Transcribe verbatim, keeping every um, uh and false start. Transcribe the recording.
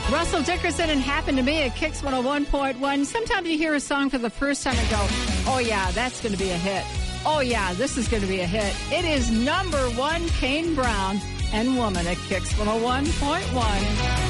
Russell Dickerson and Happened to Me at Kicks one oh one point one. Sometimes you hear a song for the first time and go, oh, yeah, that's going to be a hit. Oh, yeah, this is going to be a hit. It is number one, Kane Brown and Woman at Kicks one oh one point one.